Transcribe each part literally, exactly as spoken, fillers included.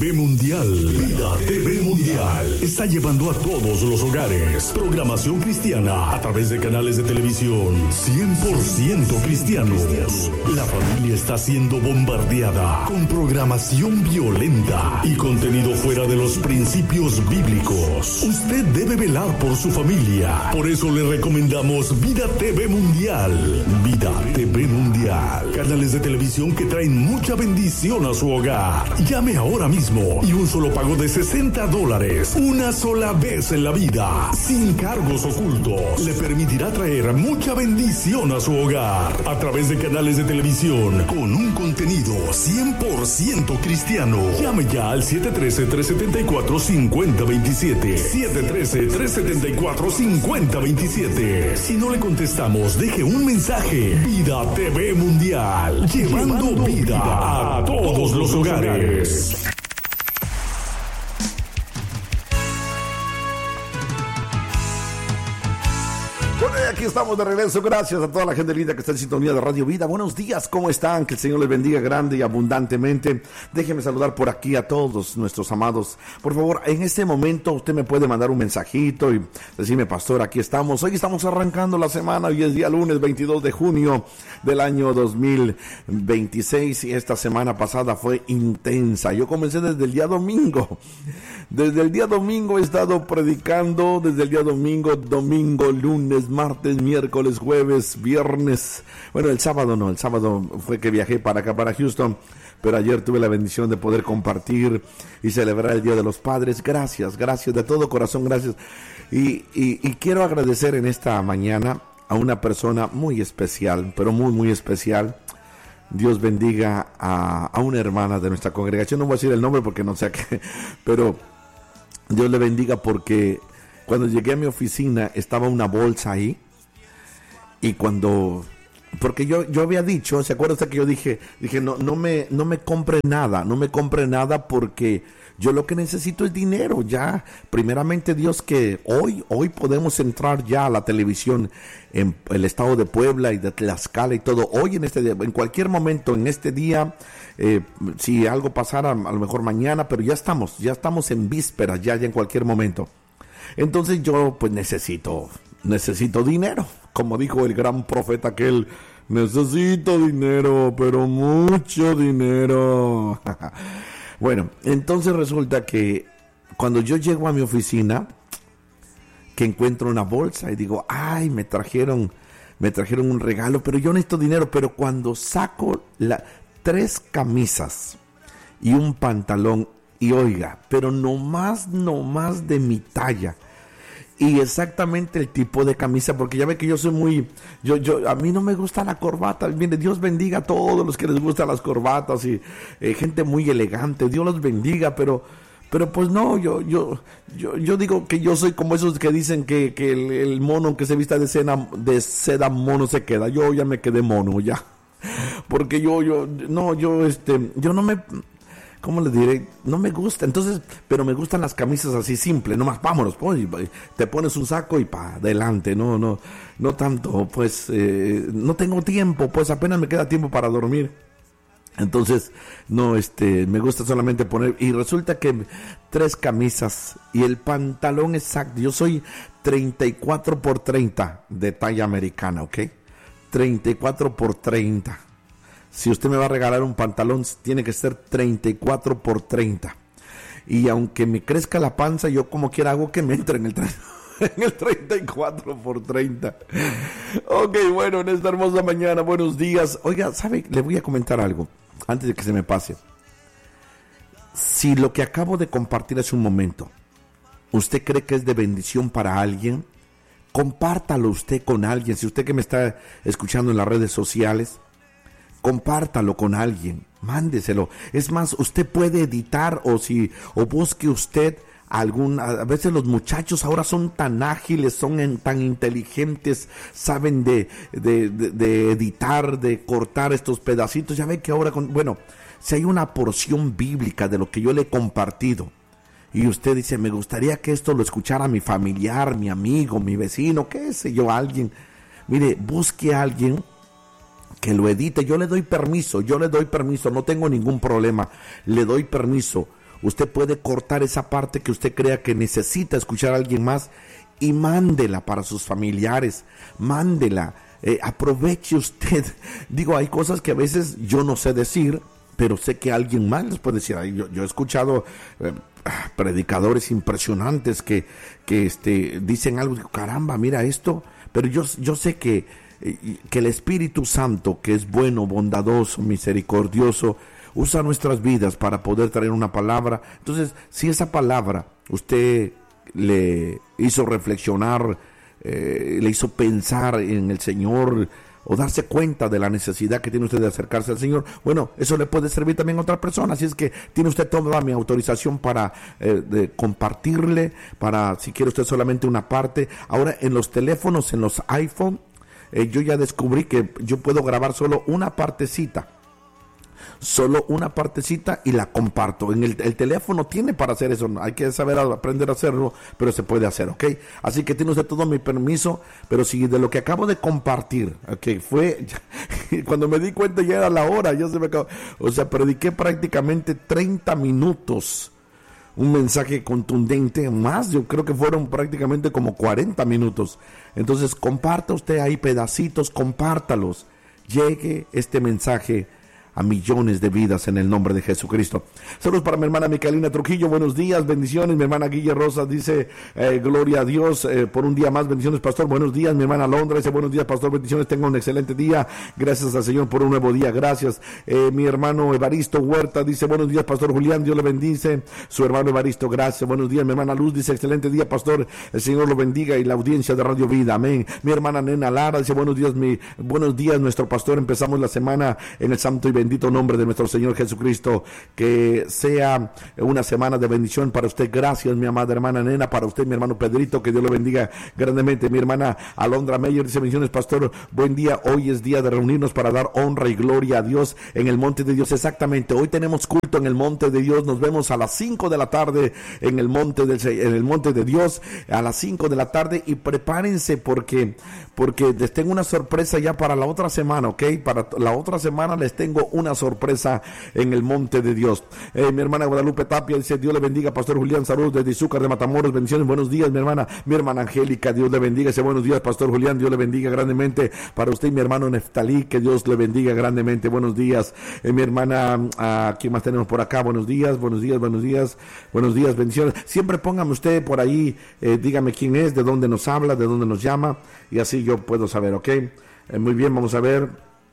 T V Mundial, Vida T V Mundial, está llevando a todos los hogares programación cristiana a través de canales de televisión cien por ciento cristianos. La familia está siendo bombardeada con programación violenta y contenido fuera de los principios bíblicos. Usted debe velar por su familia. Por eso le recomendamos Vida T V Mundial. Vida T V Mundial, canales de televisión que traen mucha bendición a su hogar. Llame ahora mismo y un solo pago de sesenta dólares, una sola vez en la vida, sin cargos ocultos, le permitirá traer mucha bendición a su hogar a través de canales de televisión con un contenido cien por ciento cristiano. Llame ya al siete uno tres, tres siete cuatro, cinco cero dos siete, siete uno tres, tres siete cuatro, cinco cero dos siete. Si no le contestamos, deje un mensaje. Vida T V Mundial, llevando, llevando vida, vida a todos los hogares. Aquí estamos de regreso, gracias a toda la gente linda que está en sintonía de Radio Vida. Buenos días, ¿cómo están? Que el Señor les bendiga grande y abundantemente. Déjenme saludar por aquí a todos nuestros amados. Por favor, en este momento usted me puede mandar un mensajito y decirme, pastor, aquí estamos. Hoy estamos arrancando la semana, hoy es día lunes veintidós de junio del año dos mil veintiséis y esta semana pasada fue intensa. Yo comencé desde el día domingo. Desde el día domingo he estado predicando, desde el día domingo, domingo, lunes, martes, miércoles, jueves, viernes. Bueno, el sábado no, el sábado fue que viajé para acá, para Houston, pero ayer tuve la bendición de poder compartir y celebrar el Día de los Padres. Gracias, gracias, de todo corazón, gracias. Y, y, y quiero agradecer en esta mañana a una persona muy especial, pero muy, muy especial. Dios bendiga a, a una hermana de nuestra congregación, no voy a decir el nombre porque no sé a qué, pero Dios le bendiga porque cuando llegué a mi oficina estaba una bolsa ahí y cuando, porque yo, yo había dicho, ¿se acuerda usted que yo dije, dije no, no me, no me compre nada, no me compre nada porque yo lo que necesito es dinero ya, primeramente Dios que hoy, hoy podemos entrar ya a la televisión en el estado de Puebla y de Tlaxcala y todo, hoy en este día, en cualquier momento, en este día, eh, si algo pasara a lo mejor mañana, pero ya estamos, ya estamos en vísperas, ya, ya en cualquier momento. Entonces yo pues necesito, necesito dinero, como dijo el gran profeta aquel, necesito dinero, pero mucho dinero. Bueno, entonces resulta que cuando yo llego a mi oficina, que encuentro una bolsa y digo, ay, me trajeron, me trajeron un regalo, pero yo necesito dinero, pero cuando saco la, tres camisas y un pantalón, y oiga, pero no más, no más de mi talla. Y exactamente el tipo de camisa, porque ya ve que yo soy muy, yo, yo, a mí no me gusta la corbata. Mire, Dios bendiga a todos los que les gustan las corbatas y eh, gente muy elegante. Dios los bendiga, pero, pero pues no, yo, yo, yo, yo digo que yo soy como esos que dicen que, que el, el mono que se vista de seda, de seda mono se queda. Yo ya me quedé mono ya, porque yo, yo, no, yo, este, yo no me ¿cómo le diré? No me gusta, entonces, pero me gustan las camisas así simples, nomás vámonos, pues, te pones un saco y pa, adelante, no, no, no tanto, pues, eh, no tengo tiempo, pues apenas me queda tiempo para dormir. Entonces, no, este, me gusta solamente poner, y resulta que tres camisas y el pantalón exacto, yo soy treinta y cuatro por treinta de talla americana, ¿ok? treinta y cuatro por treinta. Si usted me va a regalar un pantalón, tiene que ser treinta y cuatro por treinta. Y aunque me crezca la panza, yo como quiera hago que me entre en el, en el treinta y cuatro por treinta. Ok, bueno, en esta hermosa mañana, buenos días. Oiga, ¿sabe? Le voy a comentar algo antes de que se me pase. Si lo que acabo de compartir hace un momento, ¿usted cree que es de bendición para alguien? Compártalo usted con alguien. Si usted que me está escuchando en las redes sociales, compártalo con alguien, mándeselo. Es más, usted puede editar o si o busque usted algún, a veces los muchachos ahora son tan ágiles, son en, tan inteligentes, saben de, de, de, de editar, de cortar estos pedacitos. Ya ve que ahora, con, bueno, si hay una porción bíblica de lo que yo le he compartido y usted dice, me gustaría que esto lo escuchara mi familiar, mi amigo, mi vecino, qué sé yo, alguien. Mire, busque a alguien que lo edite. Yo le doy permiso, yo le doy permiso, no tengo ningún problema, le doy permiso. usted puede cortar esa parte que usted crea que necesita escuchar a alguien más y mándela para sus familiares, mándela, eh, aproveche usted. Digo, hay cosas que a veces yo no sé decir, pero sé que alguien más les puede decir. Yo, yo he escuchado eh, predicadores impresionantes que, que este, dicen algo, digo, caramba, mira esto, pero yo, yo sé que, eh, que el Espíritu Santo, que es bueno, bondadoso, misericordioso, usa nuestras vidas para poder traer una palabra. Entonces, si esa palabra usted le hizo reflexionar, eh, le hizo pensar en el Señor, o darse cuenta de la necesidad que tiene usted de acercarse al Señor, bueno, eso le puede servir también a otra persona. Así es que tiene usted toda mi autorización para eh, de compartirle, para si quiere usted solamente una parte. Ahora en los teléfonos, en los iPhone, eh, yo ya descubrí que yo puedo grabar solo una partecita, solo una partecita y la comparto. En el, el teléfono tiene para hacer eso, hay que saber aprender a hacerlo, pero se puede hacer, ¿ok? Así que tiene usted todo mi permiso, pero si de lo que acabo de compartir, ok, fue, cuando me di cuenta ya era la hora, ya se me acabó, o sea, prediqué prácticamente treinta minutos, un mensaje contundente, más, yo creo que fueron prácticamente como cuarenta minutos. Entonces comparta usted ahí pedacitos, compártalos, llegue este mensaje a millones de vidas en el nombre de Jesucristo. Saludos para mi hermana Micaelina Trujillo, buenos días, bendiciones. Mi hermana Guille Rosa dice, eh, gloria a Dios eh, por un día más, bendiciones pastor, buenos días. Mi hermana Londra dice, buenos días pastor, bendiciones, tenga un excelente día, gracias al Señor por un nuevo día, gracias. Eh, mi hermano Evaristo Huerta dice, buenos días pastor Julián, Dios le bendice. Su hermano Evaristo, gracias, buenos días. Mi hermana Luz dice, excelente día pastor, el Señor lo bendiga y la audiencia de Radio Vida, amén. Mi hermana Nena Lara dice, buenos días, mi, buenos días nuestro pastor, empezamos la semana en el santo y bendito nombre de nuestro Señor Jesucristo, que sea una semana de bendición para usted. Gracias mi amada hermana Nena, para usted mi hermano Pedrito, que Dios lo bendiga grandemente. Mi hermana Alondra Meyer dice, bendiciones pastor, buen día, hoy es día de reunirnos para dar honra y gloria a Dios en el monte de Dios. Exactamente, hoy tenemos culto en el monte de Dios, nos vemos a las cinco de la tarde en el monte del, en el monte de Dios, a las cinco de la tarde, y prepárense porque porque les tengo una sorpresa ya para la otra semana, ok, para la otra semana les tengo una sorpresa en el monte de Dios. Eh, mi hermana Guadalupe Tapia dice, Dios le bendiga pastor Julián, saludos desde Izúcar de Matamoros, bendiciones, buenos días mi hermana, mi hermana Angélica, Dios le bendiga, dice, buenos días pastor Julián, Dios le bendiga grandemente, para usted y mi hermano Neftalí, que Dios le bendiga grandemente, buenos días. Eh, mi hermana, uh, ¿quién más tenemos por acá? Buenos días, buenos días, buenos días, buenos días, bendiciones. Siempre póngame usted por ahí, eh, dígame quién es, de dónde nos habla, de dónde nos llama, y así yo puedo saber, ok. Eh, muy bien, vamos a ver.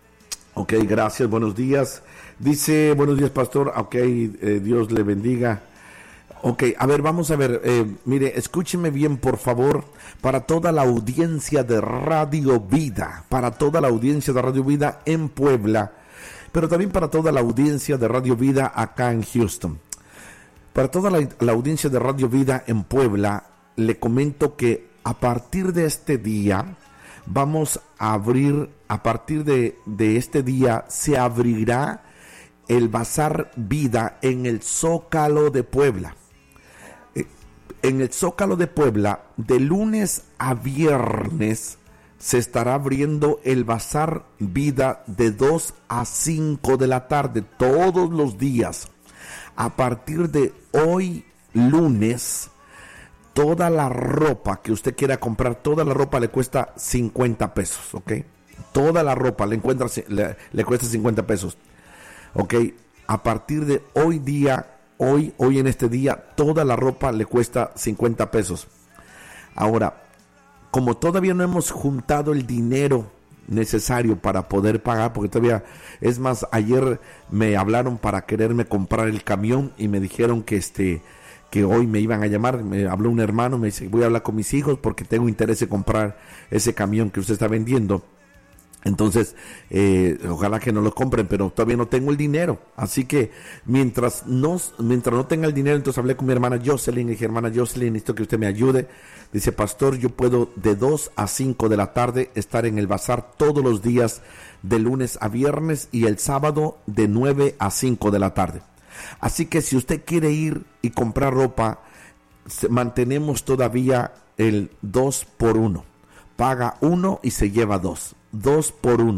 Ok, gracias, buenos días. Dice, buenos días pastor, ok, eh, Dios le bendiga. Ok, a ver, vamos a ver, eh, mire, escúcheme bien por favor, para toda la audiencia de Radio Vida, para toda la audiencia de Radio Vida en Puebla, pero también para toda la audiencia de Radio Vida acá en Houston. Para toda la, la audiencia de Radio Vida en Puebla, le comento que a partir de este día, vamos a abrir, a partir de, de este día, se abrirá el Bazar Vida en el Zócalo de Puebla. En el Zócalo de Puebla, de lunes a viernes, se estará abriendo el Bazar Vida de dos a cinco de la tarde, todos los días. A partir de hoy, lunes, toda la ropa que usted quiera comprar, toda la ropa le cuesta cincuenta pesos, ¿ok? Toda la ropa le, encuentra, le, le cuesta cincuenta pesos, ¿ok? A partir de hoy día, hoy, hoy en este día, toda la ropa le cuesta cincuenta pesos. Ahora, como todavía no hemos juntado el dinero necesario para poder pagar, porque todavía, es más, ayer me hablaron para quererme comprar el camión y me dijeron que este... que hoy me iban a llamar, me habló un hermano, me dice, voy a hablar con mis hijos porque tengo interés en comprar ese camión que usted está vendiendo. Entonces, eh, ojalá que no lo compren, pero todavía no tengo el dinero. Así que mientras no, mientras no tenga el dinero, entonces hablé con mi hermana Jocelyn y dije, hermana Jocelyn, necesito que usted me ayude. Dice, pastor, yo puedo de dos a cinco de la tarde estar en el bazar todos los días, de lunes a viernes, y el sábado de nueve a cinco de la tarde. Así que si usted quiere ir y comprar ropa, mantenemos todavía el dos por uno. Paga uno y se lleva dos. Dos por uno.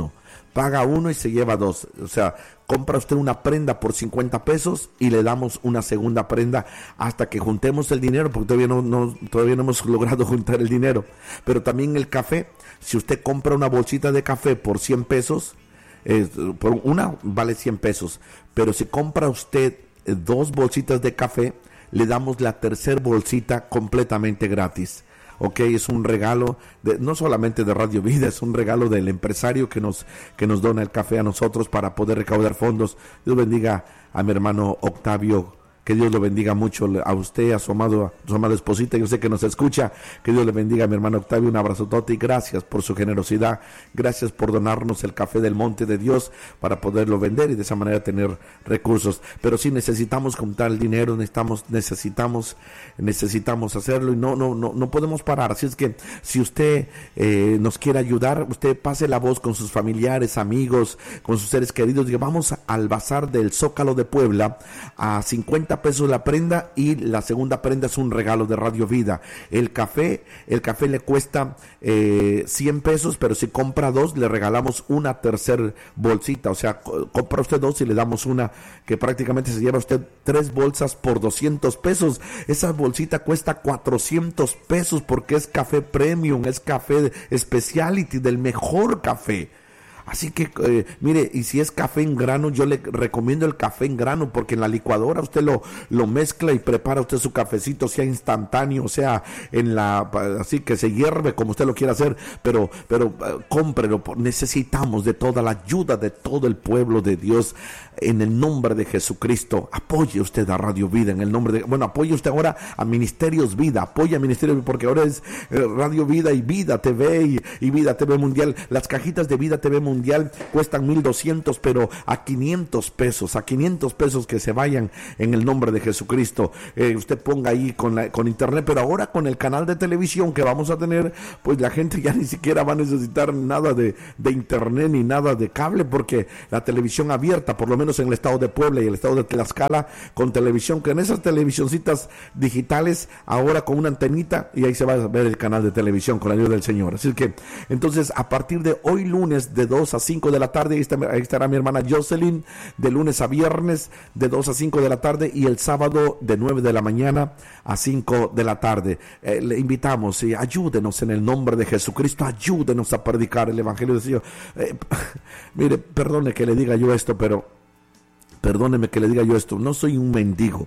paga uno y se lleva dos. O sea, compra usted una prenda por cincuenta pesos y le damos una segunda prenda hasta que juntemos el dinero, porque todavía no, no, todavía no hemos logrado juntar el dinero. Pero también el café, si usted compra una bolsita de café por cien pesos, eh, por una vale cien pesos, pero si compra usted eh, dos bolsitas de café, le damos la tercera bolsita completamente gratis. Ok, es un regalo, de, no solamente de Radio Vida, es un regalo del empresario que nos, que nos dona el café a nosotros para poder recaudar fondos. Dios bendiga a mi hermano Octavio, que Dios lo bendiga mucho a usted, a su amado, a su amada esposita, yo sé que nos escucha, que Dios le bendiga a mi hermano Octavio, un abrazotote y gracias por su generosidad, gracias por donarnos el café del monte de Dios para poderlo vender y de esa manera tener recursos. Pero sí necesitamos juntar el dinero, necesitamos, necesitamos, necesitamos hacerlo y no, no, no, no podemos parar. Así es que si usted eh, nos quiere ayudar, usted pase la voz con sus familiares, amigos, con sus seres queridos, diga, vamos al bazar del Zócalo de Puebla a cincuenta pesos la prenda y la segunda prenda es un regalo de Radio Vida. El café, el café le cuesta eh, cien pesos, pero si compra dos le regalamos una tercera bolsita, o sea, co- compra usted dos y le damos una que prácticamente se lleva usted tres bolsas por doscientos pesos. Esa bolsita cuesta cuatrocientos pesos porque es café premium, es café speciality del mejor café. Así que, eh, mire, y si es café en grano, yo le recomiendo el café en grano, porque en la licuadora usted lo, lo mezcla y prepara usted su cafecito, sea instantáneo, sea en la, así que se hierve como usted lo quiera hacer, pero, pero uh, cómprelo, necesitamos de toda la ayuda de todo el pueblo de Dios, en el nombre de Jesucristo. Apoye usted a Radio Vida, en el nombre de, bueno, apoye usted ahora a Ministerios Vida, apoye a Ministerios Vida, porque ahora es eh, Radio Vida y Vida T V y, y Vida T V Mundial. Las cajitas de Vida T V Mundial cuestan mil doscientos, pero a quinientos pesos, a quinientos pesos que se vayan en el nombre de Jesucristo. Eh, usted ponga ahí con, la, con internet, pero ahora con el canal de televisión que vamos a tener, pues la gente ya ni siquiera va a necesitar nada de, de internet ni nada de cable, porque la televisión abierta, por lo menos en el estado de Puebla y el estado de Tlaxcala, con televisión, que en esas televisioncitas digitales, ahora con una antenita, y ahí se va a ver el canal de televisión con la ayuda del Señor. Así que, entonces, a partir de hoy lunes, de dos a cinco de la tarde, ahí, está, ahí estará mi hermana Jocelyn, de lunes a viernes, de dos a cinco de la tarde, y el sábado de nueve de la mañana a cinco de la tarde. Eh, le invitamos, y ayúdenos en el nombre de Jesucristo, ayúdenos a predicar el Evangelio del Señor. Eh, mire, perdone que le diga yo esto, pero Perdóneme que le diga yo esto, no soy un mendigo,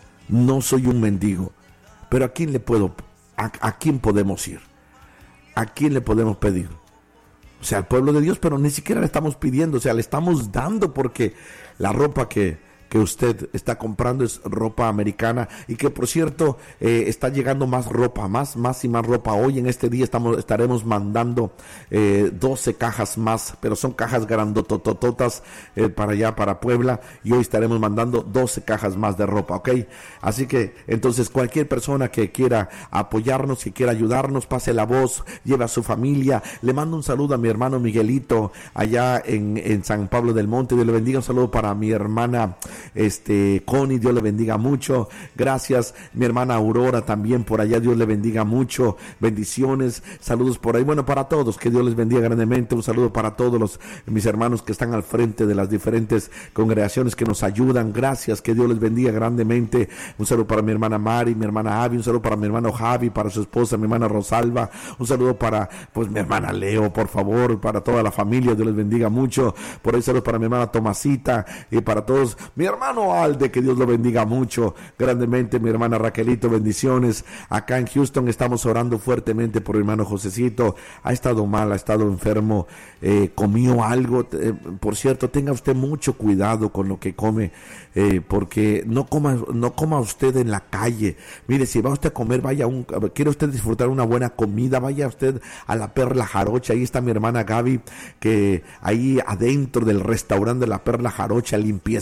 no soy un mendigo, pero ¿a quién le puedo, a, a quién podemos ir? ¿A quién le podemos pedir? O sea, al pueblo de Dios, pero ni siquiera le estamos pidiendo, o sea, le estamos dando, porque la ropa que, que usted está comprando es ropa americana, y que por cierto eh, está llegando más ropa, más, más y más ropa. Hoy en este día estamos, estaremos mandando eh, doce cajas más, pero son cajas grandototototas eh, para allá, para Puebla, y hoy estaremos mandando doce cajas más de ropa, ¿ok? Así que entonces cualquier persona que quiera apoyarnos, que quiera ayudarnos, pase la voz, lleve a su familia. Le mando un saludo a mi hermano Miguelito allá en, en San Pablo del Monte, Dios le bendiga. Un saludo para mi hermana Este, Connie, Dios le bendiga mucho, gracias. Mi hermana Aurora también por allá, Dios le bendiga mucho, bendiciones, saludos por ahí, bueno, para todos, que Dios les bendiga grandemente. Un saludo para todos los, mis hermanos que están al frente de las diferentes congregaciones que nos ayudan, gracias, que Dios les bendiga grandemente. Un saludo para mi hermana Mari, mi hermana Avi, un saludo para mi hermano Javi, para su esposa, mi hermana Rosalba, un saludo para, pues, mi hermana Leo, por favor, para toda la familia, Dios les bendiga mucho. Por ahí saludos para mi hermana Tomasita y para todos, mi hermano Alde, que Dios lo bendiga mucho, grandemente. Mi hermana Raquelito, bendiciones. Acá en Houston estamos orando fuertemente por mi hermano Josecito. Ha estado mal, ha estado enfermo, eh, comió algo. Eh, por cierto, tenga usted mucho cuidado con lo que come, eh, porque no coma, no coma usted en la calle. Mire, si va usted a comer, vaya un, quiere usted disfrutar una buena comida, vaya usted a la Perla Jarocha. Ahí está mi hermana Gaby, que ahí adentro del restaurante de la Perla Jarocha, limpiecito, me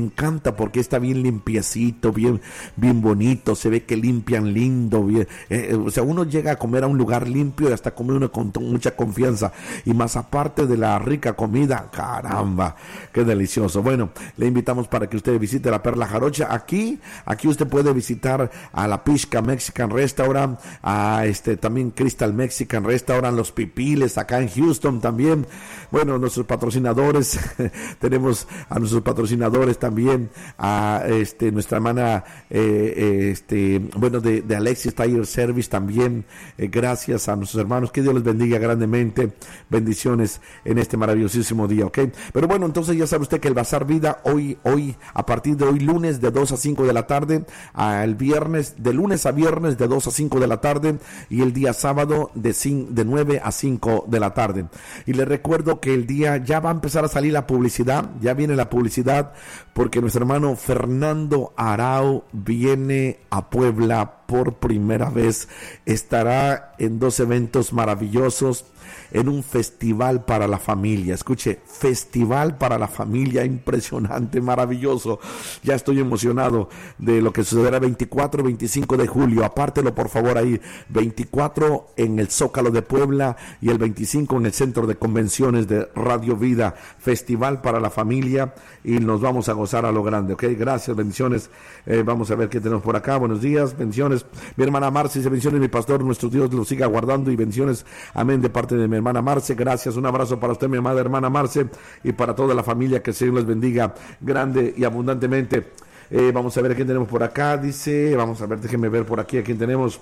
encanta porque está bien limpiecito, bien, bien bonito, se ve que limpian lindo, bien, eh, o sea, uno llega a comer a un lugar limpio y hasta come uno con mucha confianza, y más aparte de la rica comida, caramba, qué delicioso. Bueno, le invitamos para que usted visite la Perla Jarocha. Aquí, aquí usted puede visitar a la Pishka Mexican Restaurant, a este también Crystal Mexican Restaurant, Los Pipiles acá en Houston también. Bueno, nuestros patrocinadores, tenemos a nuestros patrocinadores también, a este nuestra hermana eh, este bueno de, de Alexis Tire Service también, eh, gracias a nuestros hermanos, que Dios les bendiga grandemente, bendiciones en este maravillosísimo día, ¿ok? Pero bueno, entonces ya sabe usted que el Bazar Vida hoy, hoy a partir de hoy lunes de dos a cinco de la tarde, al viernes, de lunes a viernes de dos a cinco de la tarde, y el día sábado de, de nueve a cinco de la tarde. Y les recuerdo que el día ya va a empezar a salir la publicidad, ya viene la publicidad, porque nuestro hermano Fernando Arau viene a Puebla por primera vez. Estará en dos eventos maravillosos, en un festival para la familia. Escuche, festival para la familia, impresionante, maravilloso. Ya estoy emocionado de lo que sucederá veinticuatro y veinticinco de julio. Apártelo por favor ahí, veinticuatro en el Zócalo de Puebla y el veinticinco en el Centro de Convenciones de Radio Vida. Festival para la familia, y nos vamos a gozar a lo grande, ¿ok? Gracias, bendiciones. Eh, vamos a ver qué tenemos por acá. Buenos días, bendiciones. Mi hermana Marce dice: bendiciones, mi pastor, nuestro Dios lo siga guardando, y bendiciones, amén, de parte de mi hermana Marce. Gracias, un abrazo para usted, mi amada hermana Marce, y para toda la familia, que el Señor les bendiga grande y abundantemente. Eh, vamos a ver a quién tenemos por acá. Dice, vamos a ver, déjenme ver por aquí a quién tenemos.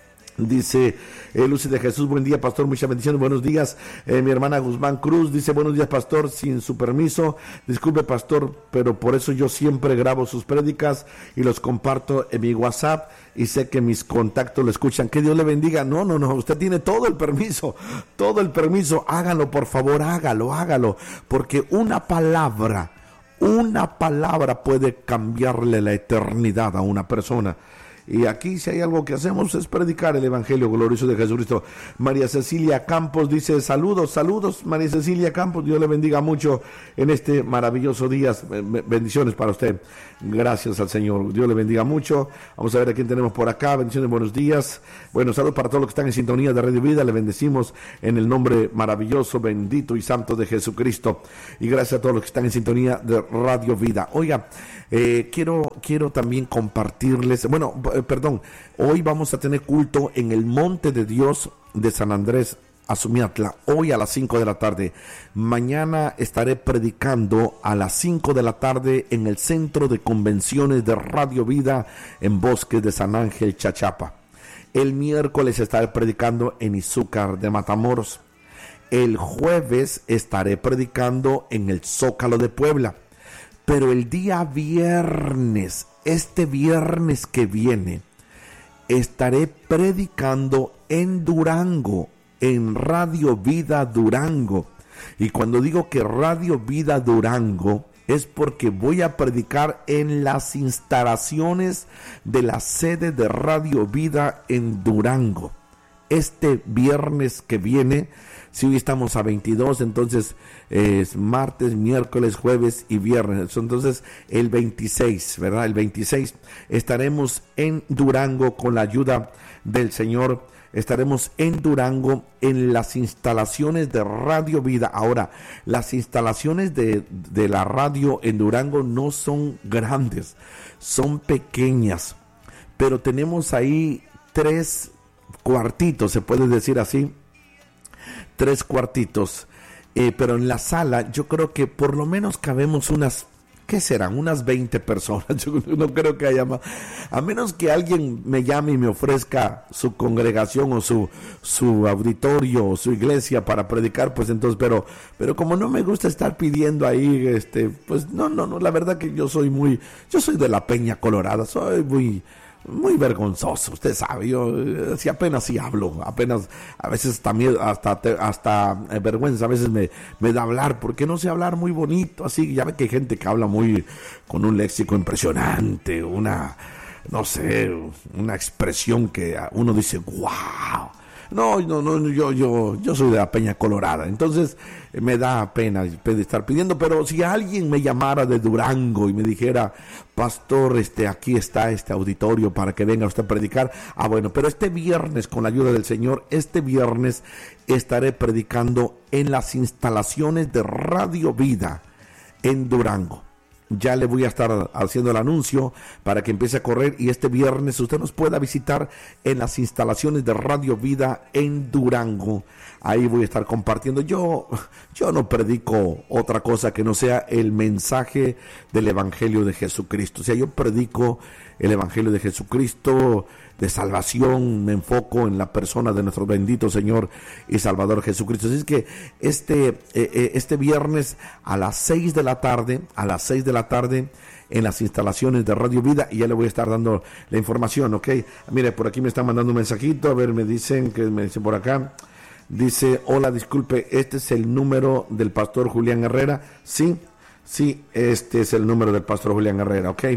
Dice eh, Lucy de Jesús: buen día, pastor, muchas bendiciones. Buenos días. Eh, mi hermana Guzmán Cruz dice: buenos días, pastor, sin su permiso, disculpe, pastor, pero por eso yo siempre grabo sus prédicas y los comparto en mi WhatsApp, y sé que mis contactos lo escuchan. Que Dios le bendiga. No, no, no, usted tiene todo el permiso, todo el permiso. Hágalo, por favor, hágalo, hágalo, porque una palabra, una palabra puede cambiarle la eternidad a una persona. Y aquí, si hay algo que hacemos, es predicar el Evangelio glorioso de Jesucristo. María Cecilia Campos dice: saludos, saludos, María Cecilia Campos, Dios le bendiga mucho en este maravilloso día. Bendiciones para usted. Gracias al Señor, Dios le bendiga mucho. Vamos a ver a quién tenemos por acá. Bendiciones, buenos días. Bueno, saludos para todos los que están en sintonía de Radio Vida. Le bendecimos en el nombre maravilloso, bendito y santo de Jesucristo. Y gracias a todos los que están en sintonía de Radio Vida. Oiga, eh, quiero, quiero también compartirles, bueno, eh, perdón, hoy vamos a tener culto en el Monte de Dios de San Andrés Azumiatla, hoy a las cinco de la tarde. Mañana estaré predicando a las cinco de la tarde en el Centro de Convenciones de Radio Vida en Bosques de San Ángel, Chachapa. El miércoles estaré predicando en Izúcar de Matamoros. El jueves estaré predicando en el Zócalo de Puebla. Pero el día viernes, este viernes que viene, estaré predicando en Durango, en Radio Vida Durango. Y cuando digo que Radio Vida Durango, es porque voy a predicar en las instalaciones de la sede de Radio Vida en Durango. Este viernes que viene, si hoy estamos a veintidós, entonces es martes, miércoles, jueves y viernes. Entonces el veintiséis, ¿verdad? El veintiséis estaremos en Durango con la ayuda del Señor. Estaremos en Durango en las instalaciones de Radio Vida. Ahora, las instalaciones de, de la radio en Durango no son grandes, son pequeñas, pero tenemos ahí tres cuartitos, se puede decir así, tres cuartitos, eh, pero en la sala yo creo que por lo menos cabemos unas, ¿qué serán? Unas veinte personas. Yo no creo que haya más, a menos que alguien me llame y me ofrezca su congregación o su, su auditorio o su iglesia para predicar, pues entonces, pero, pero como no me gusta estar pidiendo ahí, este, pues no, no, no, la verdad que yo soy muy, yo soy de la Peña Colorada, soy muy, muy vergonzoso, usted sabe, yo eh, si apenas si hablo, apenas, a veces también hasta hasta eh, vergüenza a veces me, me da hablar, porque no sé hablar muy bonito, así, ya ve que hay gente que habla muy, con un léxico impresionante, una, no sé, una expresión que uno dice, wow, No, no, no, yo, yo, yo soy de la Peña Colorada, entonces eh, me da pena estar pidiendo, pero si alguien me llamara de Durango y me dijera, pastor, este, aquí está este auditorio para que venga usted a predicar, ah bueno, pero este viernes, con la ayuda del Señor, este viernes estaré predicando en las instalaciones de Radio Vida en Durango. Ya le voy a estar haciendo el anuncio para que empiece a correr, y este viernes usted nos pueda visitar en las instalaciones de Radio Vida en Durango. Ahí voy a estar compartiendo. Yo, yo no predico otra cosa que no sea el mensaje del Evangelio de Jesucristo. O sea, yo predico el Evangelio de Jesucristo de salvación, me enfoco en la persona de nuestro bendito Señor y Salvador Jesucristo. Así es que este, eh, este viernes a las seis de la tarde, a las seis de la tarde, en las instalaciones de Radio Vida, y ya le voy a estar dando la información, ¿ok? Mire, por aquí me están mandando un mensajito, a ver, me dicen, que me dicen por acá, dice, hola, disculpe, este es el número del pastor Julián Herrera. Sí, sí, este es el número del pastor Julián Herrera, ¿ok?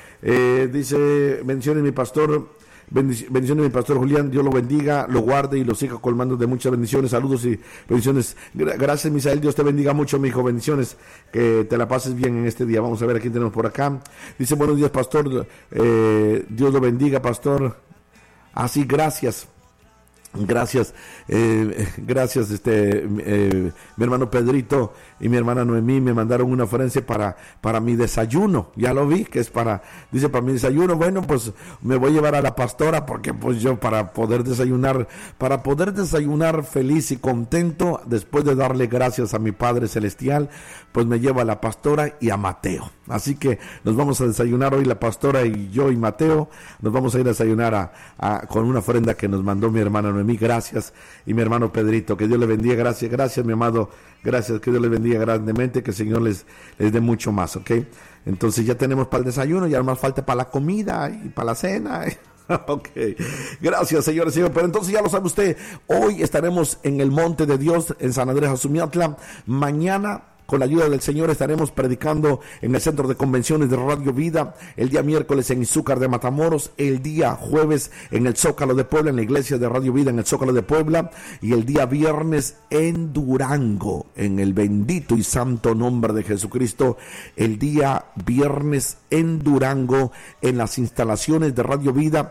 Eh, dice, bendiciones mi pastor, bendiciones mi pastor Julián, Dios lo bendiga, lo guarde y lo siga colmando de muchas bendiciones, saludos y bendiciones. Gracias Misael, Dios te bendiga mucho mi hijo, bendiciones, que te la pases bien en este día. Vamos a ver a quién tenemos por acá. Dice, buenos días pastor, eh, Dios lo bendiga pastor. Así, ah, gracias. Gracias, eh, gracias, este, eh, mi hermano Pedrito y mi hermana Noemí me mandaron una ofrenda para, para mi desayuno, ya lo vi, que es para, dice para mi desayuno. Bueno, pues me voy a llevar a la pastora, porque pues yo para poder desayunar, para poder desayunar feliz y contento, después de darle gracias a mi Padre Celestial, pues me llevo a la pastora y a Mateo. Así que nos vamos a desayunar hoy la pastora y yo y Mateo, nos vamos a ir a desayunar a, a, con una ofrenda que nos mandó mi hermana Noemí. Gracias, y mi hermano Pedrito, que Dios le bendiga. Gracias, gracias mi amado, gracias, que Dios le bendiga grandemente, que el Señor les, les dé mucho más, ¿ok? Entonces ya tenemos para el desayuno, ya más falta para la comida y para la cena. Ok, gracias señores, señor. Pero entonces ya lo sabe usted, hoy estaremos en el Monte de Dios en San Andrés Azumiautla. Mañana, con la ayuda del Señor, estaremos predicando en el Centro de Convenciones de Radio Vida, el día miércoles en Izúcar de Matamoros, el día jueves en el Zócalo de Puebla, en la iglesia de Radio Vida en el Zócalo de Puebla, y el día viernes en Durango, en el bendito y santo nombre de Jesucristo, el día viernes en Durango, en las instalaciones de Radio Vida.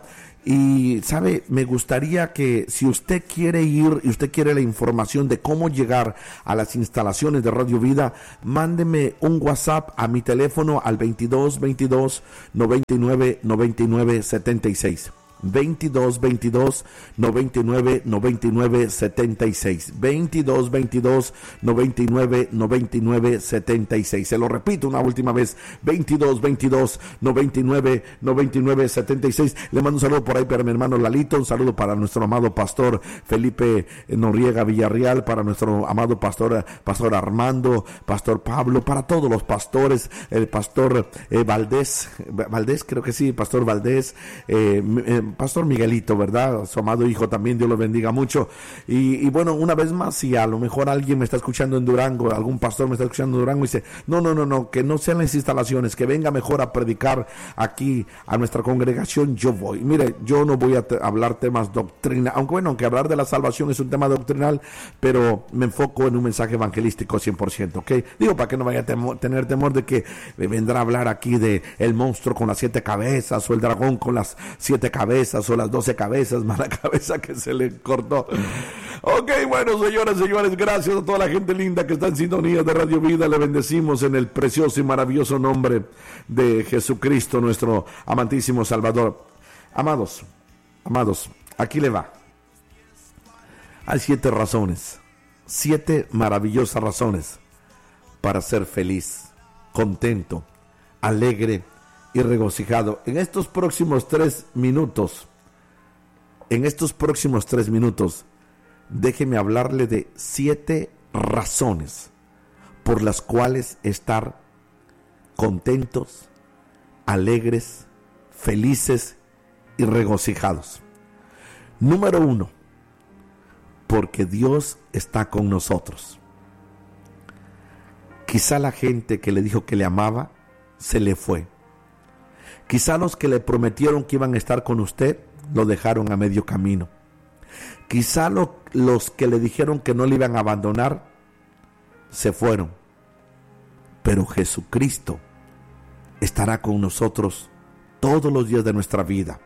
Y sabe, me gustaría que si usted quiere ir y usted quiere la información de cómo llegar a las instalaciones de Radio Vida, mándeme un WhatsApp a mi teléfono al veintidós veintidós noventa y nueve noventa y nueve setenta y seis. veintidós veintidós noventa y nueve noventa y nueve setenta y seis. veintidós veintidós noventa y nueve noventa y nueve setenta y seis. Se lo repito una última vez, veintidós veintidós noventa y nueve noventa y nueve setenta y seis. Le mando un saludo por ahí para mi hermano Lalito, un saludo para nuestro amado pastor Felipe Noriega Villarreal, para nuestro amado pastor pastor Armando, pastor Pablo, para todos los pastores, el pastor eh, Valdés, Valdés creo que sí, pastor Valdés, eh, eh pastor Miguelito, ¿verdad? Su amado hijo también, Dios lo bendiga mucho. Y, y bueno, una vez más, si a lo mejor alguien me está escuchando en Durango, algún pastor me está escuchando en Durango y dice, no, no, no, no, que no sean las instalaciones, que venga mejor a predicar aquí a nuestra congregación, yo voy. Mire, yo no voy a te- hablar temas doctrina, aunque bueno, aunque hablar de la salvación es un tema doctrinal, pero me enfoco en un mensaje evangelístico cien por ciento, ¿ok? Digo, para que no vaya a temo- tener temor de que me vendrá a hablar aquí de el monstruo con las siete cabezas, o el dragón con las siete cabezas, o las doce cabezas, más la cabeza que se le cortó. Ok, bueno, señoras y señores, gracias a toda la gente linda que está en sintonía de Radio Vida. Le bendecimos en el precioso y maravilloso nombre de Jesucristo, nuestro amantísimo Salvador. Amados, amados, aquí le va. Hay siete razones, siete maravillosas razones para ser feliz, contento, alegre y regocijado. En estos próximos tres minutos, en estos próximos tres minutos, déjeme hablarle de siete razones por las cuales estar contentos, alegres, felices y regocijados. Número uno, porque Dios está con nosotros. Quizá la gente que le dijo que le amaba se le fue. Quizá los que le prometieron que iban a estar con usted lo dejaron a medio camino. Quizá lo, los que le dijeron que no le iban a abandonar se fueron, pero Jesucristo estará con nosotros todos los días de nuestra vida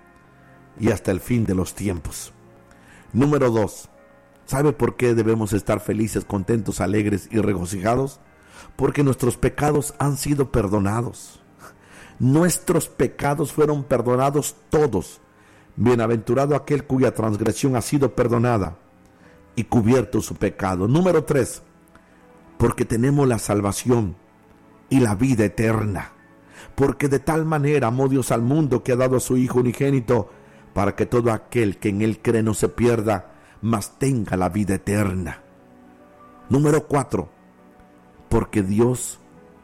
y hasta el fin de los tiempos. Número dos, ¿sabe por qué debemos estar felices, contentos, alegres y regocijados? Porque nuestros pecados han sido perdonados. Nuestros pecados fueron perdonados todos. Bienaventurado aquel cuya transgresión ha sido perdonada y cubierto su pecado. Número tres, porque tenemos la salvación y la vida eterna. Porque de tal manera amó Dios al mundo que ha dado a su Hijo unigénito, para que todo aquel que en él cree no se pierda, mas tenga la vida eterna. Número cuatro, porque Dios,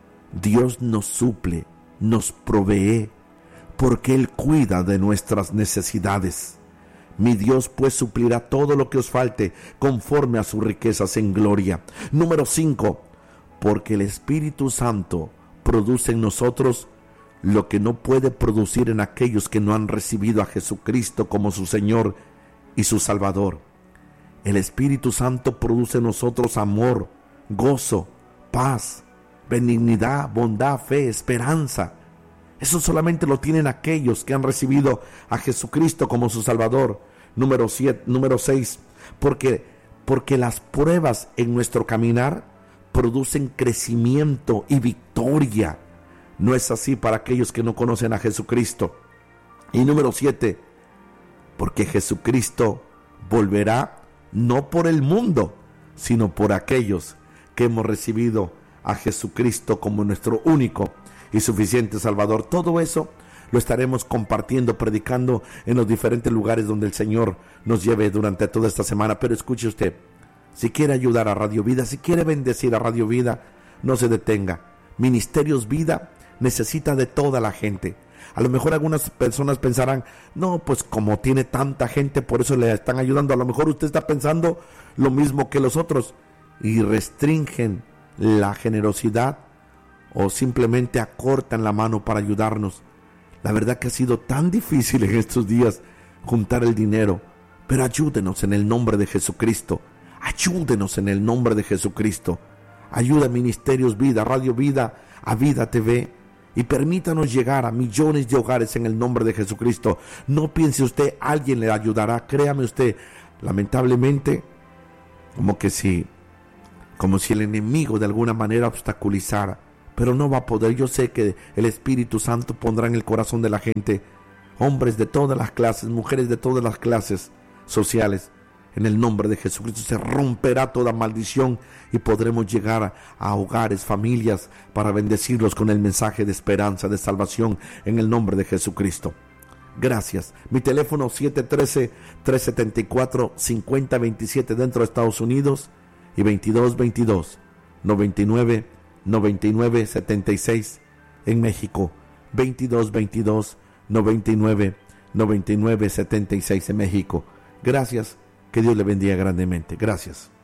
Dios nos suple, nos provee, porque Él cuida de nuestras necesidades. Mi Dios pues suplirá todo lo que os falte, conforme a sus riquezas en gloria. Número cinco, porque el Espíritu Santo produce en nosotros lo que no puede producir en aquellos que no han recibido a Jesucristo como su Señor y su Salvador. El Espíritu Santo produce en nosotros amor, gozo, paz, benignidad, bondad, fe, esperanza. Eso solamente lo tienen aquellos que han recibido a Jesucristo como su Salvador. Número siete, número seis, porque, porque las pruebas en nuestro caminar producen crecimiento y victoria. No es así para aquellos que no conocen a Jesucristo. Y número siete, porque Jesucristo volverá no por el mundo, sino por aquellos que hemos recibido a Jesucristo como nuestro único y suficiente Salvador. Todo eso lo estaremos compartiendo, predicando en los diferentes lugares donde el Señor nos lleve durante toda esta semana. Pero escuche usted, si quiere ayudar a Radio Vida, si quiere bendecir a Radio Vida, no se detenga. Ministerios Vida necesita de toda la gente. A lo mejor algunas personas pensarán, no, pues como tiene tanta gente, por eso le están ayudando. A lo mejor usted está pensando lo mismo que los otros y restringen la generosidad o simplemente acortan la mano para ayudarnos. La verdad que ha sido tan difícil en estos días juntar el dinero, pero ayúdenos en el nombre de Jesucristo. Ayúdenos en el nombre de Jesucristo. Ayuda a Ministerios Vida, Radio Vida, a Vida T V, y permítanos llegar a millones de hogares en el nombre de Jesucristo. No piense usted, alguien le ayudará. Créame usted, lamentablemente, como que si, como si el enemigo de alguna manera obstaculizara, pero no va a poder. Yo sé que el Espíritu Santo pondrá en el corazón de la gente, hombres de todas las clases, mujeres de todas las clases sociales. En el nombre de Jesucristo se romperá toda maldición y podremos llegar a, a hogares, familias, para bendecirlos con el mensaje de esperanza, de salvación, en el nombre de Jesucristo. Gracias. Mi teléfono siete uno tres, tres siete cuatro, cinco cero dos siete dentro de Estados Unidos y veintidós veintidós, noventa y nueve, noventa y nueve, setenta y seis en México. veintidós veintidós, noventa y nueve, noventa y nueve, setenta y seis en México. Gracias. Que Dios le bendiga grandemente. Gracias.